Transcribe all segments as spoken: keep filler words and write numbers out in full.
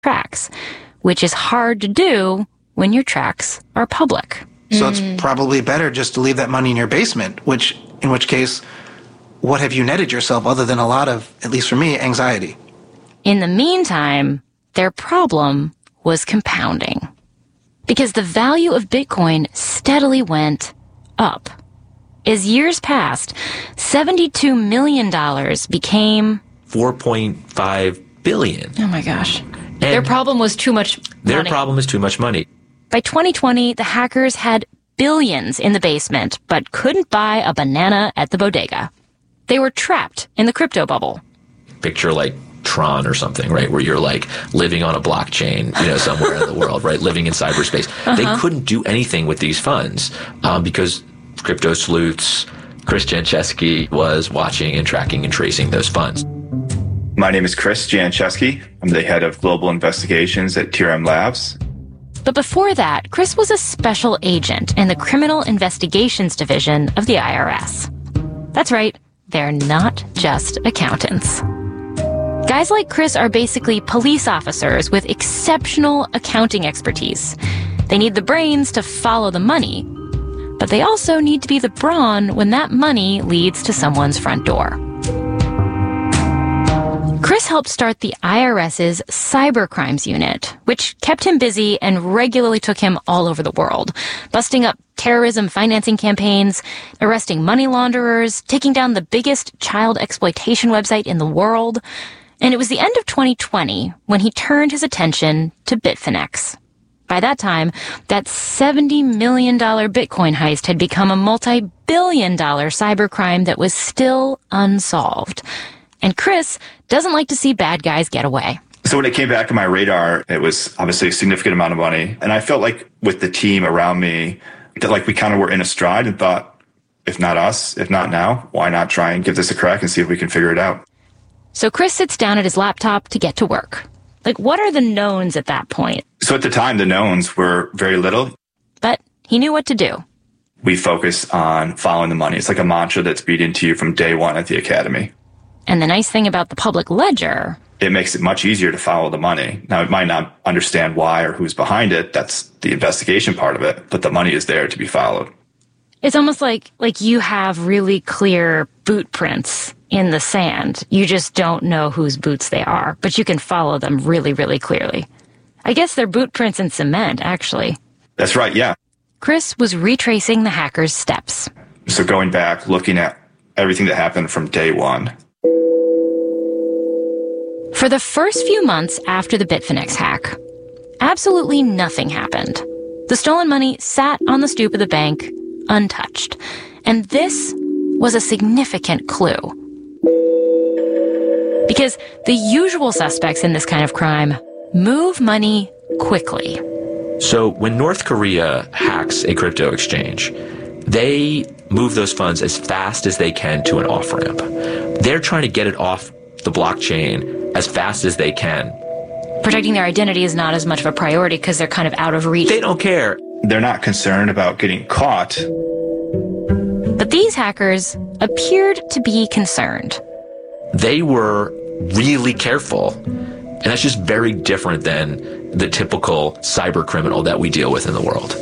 tracks, which is hard to do when your tracks are public. So it's probably better just to leave that money in your basement, which, in which case, what have you netted yourself other than a lot of, at least for me, anxiety? In the meantime, their problem was compounding. Because the value of Bitcoin steadily went up. As years passed, seventy-two million dollars became four point five billion dollars. Oh my gosh. And their problem was too much money. Their problem is too much money. By twenty twenty, the hackers had billions in the basement, but couldn't buy a banana at the bodega. They were trapped in the crypto bubble. Picture like Tron or something, right? Where you're like living on a blockchain, you know, somewhere in the world, right? Living in cyberspace. Uh-huh. They couldn't do anything with these funds um, because crypto sleuths, Chris Jancheski was watching and tracking and tracing those funds. My name is Chris Jancheski. I'm the head of global investigations at T R M Labs. But before that, Chris was a special agent in the Criminal Investigations Division of the I R S. That's right, they're not just accountants. Guys like Chris are basically police officers with exceptional accounting expertise. They need the brains to follow the money, but they also need to be the brawn when that money leads to someone's front door. Chris helped start the IRS's cybercrimes unit, which kept him busy and regularly took him all over the world, busting up terrorism financing campaigns, arresting money launderers, taking down the biggest child exploitation website in the world. And it was the end of twenty twenty when he turned his attention to Bitfinex. By that time, that seventy million dollars Bitcoin heist had become a multi-billion dollar cybercrime that was still unsolved. And Chris doesn't like to see bad guys get away. So when it came back to my radar, it was obviously a significant amount of money. And I felt like with the team around me, that like we kind of were in a stride and thought, if not us, if not now, why not try and give this a crack and see if we can figure it out? So Chris sits down at his laptop to get to work. Like, what are the knowns at that point? So at the time, the knowns were very little. But he knew what to do. We focus on following the money. It's like a mantra that's beat into you from day one at the academy. And the nice thing about the public ledger, it makes it much easier to follow the money. Now, it might not understand why or who's behind it. That's the investigation part of it. But the money is there to be followed. It's almost like, like you have really clear boot prints in the sand. You just don't know whose boots they are, but you can follow them really, really clearly. I guess they're boot prints in cement, actually. That's right, yeah. Chris was retracing the hackers' steps. So going back, looking at everything that happened from day one. For the first few months after the Bitfinex hack, absolutely nothing happened. The stolen money sat on the stoop of the bank, untouched. And this was a significant clue. Because the usual suspects in this kind of crime move money quickly. So when North Korea hacks a crypto exchange, they move those funds as fast as they can to an off-ramp. They're trying to get it off the blockchain as fast as they can. Protecting their identity is not as much of a priority because they're kind of out of reach. They don't care. They're not concerned about getting caught. But these hackers appeared to be concerned. They were really careful. And that's just very different than the typical cyber criminal that we deal with in the world.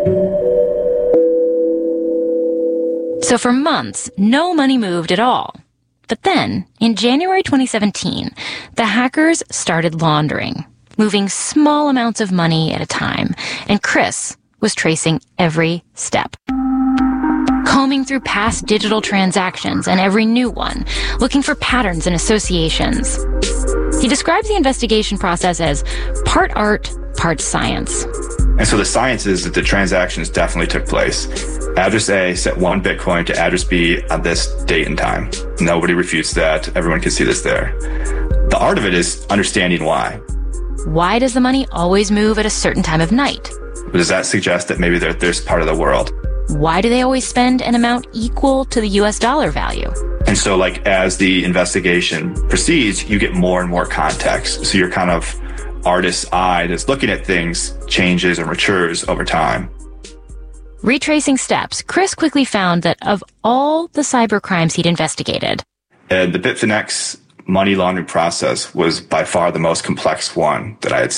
So for months, no money moved at all. But then, in January twenty seventeen, the hackers started laundering, moving small amounts of money at a time, and Chris was tracing every step. Combing through past digital transactions and every new one, looking for patterns and associations. He describes the investigation process as part art, part science. And so the science is that the transactions definitely took place. Address A sent one Bitcoin to address B on this date and time. Nobody refutes that. Everyone can see this there. The art of it is understanding why. Why does the money always move at a certain time of night? Does that suggest that maybe they're this part of the world? Why do they always spend an amount equal to the U S dollar value? And so like as the investigation proceeds, you get more and more context. So your kind of artist's eye that's looking at things changes or matures over time. Retracing steps, Chris quickly found that of all the cyber crimes he'd investigated, And the Bitfinex money laundering process was by far the most complex one that I had